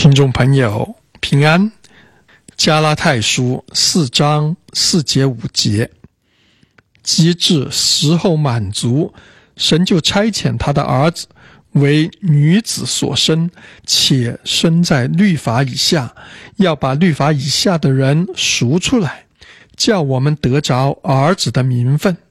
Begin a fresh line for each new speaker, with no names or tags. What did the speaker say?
听众朋友平安。加拉太书4章4节5节，及至时候满足，神就差遣他的儿子为女子所生，且生在律法以下，要把律法以下的人赎出来，叫我们得着儿子的名分。